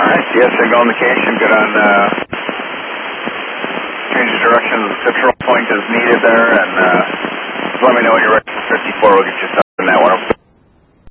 Alright, yes, signal indication, good on, change the direction of the control point as needed there, and, let me know when you're ready for 54, we'll get you